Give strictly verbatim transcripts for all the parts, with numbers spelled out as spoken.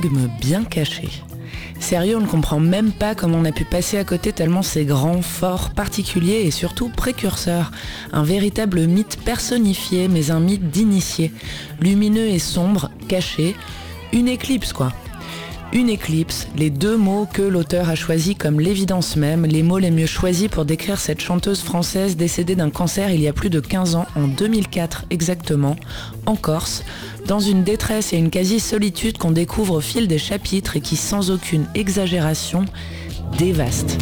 énigme bien cachée. Sérieux, on ne comprend même pas comment on a pu passer à côté tellement c'est grand, fort, particulier et surtout précurseur. Un véritable mythe personnifié, mais un mythe d'initié. Lumineux et sombre, caché. Une éclipse, quoi. Une éclipse, les deux mots que l'auteur a choisis comme l'évidence même, les mots les mieux choisis pour décrire cette chanteuse française décédée d'un cancer il y a plus de quinze ans, en deux mille quatre exactement, en Corse, dans une détresse et une quasi-solitude qu'on découvre au fil des chapitres et qui, sans aucune exagération, dévaste.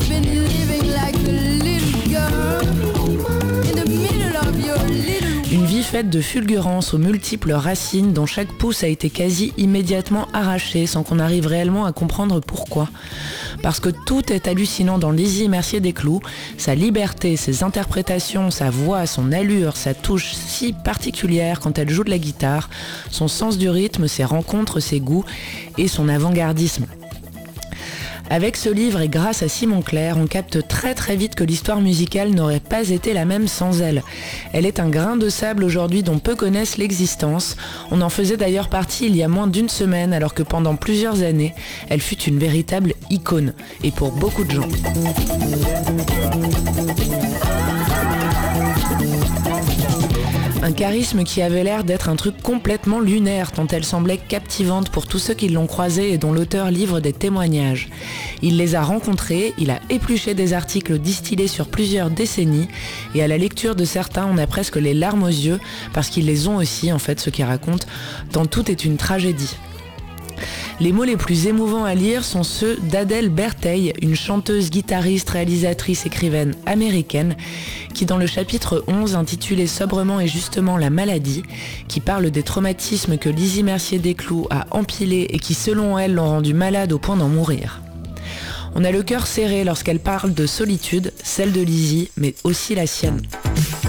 Une vie faite de fulgurances aux multiples racines dont chaque pouce a été quasi immédiatement arraché sans qu'on arrive réellement à comprendre pourquoi. Parce que tout est hallucinant dans Lizzy Mercier-Desclous, sa liberté, ses interprétations, sa voix, son allure, sa touche si particulière quand elle joue de la guitare, son sens du rythme, ses rencontres, ses goûts et son avant-gardisme. Avec ce livre et grâce à Simon Clerc, on capte très très vite que l'histoire musicale n'aurait pas été la même sans elle. Elle est un grain de sable aujourd'hui dont peu connaissent l'existence. On en faisait d'ailleurs partie il y a moins d'une semaine alors que pendant plusieurs années, elle fut une véritable icône. Et pour beaucoup de gens. Un charisme qui avait l'air d'être un truc complètement lunaire tant elle semblait captivante pour tous ceux qui l'ont croisée et dont l'auteur livre des témoignages. Il les a rencontrés, il a épluché des articles distillés sur plusieurs décennies et à la lecture de certains on a presque les larmes aux yeux parce qu'ils les ont aussi en fait ceux qui racontent, tant tout est une tragédie. Les mots les plus émouvants à lire sont ceux d'Adèle Bertheil, une chanteuse, guitariste, réalisatrice, écrivaine américaine, qui dans le chapitre onze intitulé sobrement et justement La maladie, qui parle des traumatismes que Lizzy Mercier-Desclous a empilés et qui selon elle l'ont rendue malade au point d'en mourir. On a le cœur serré lorsqu'elle parle de solitude, celle de Lizzy, mais aussi la sienne.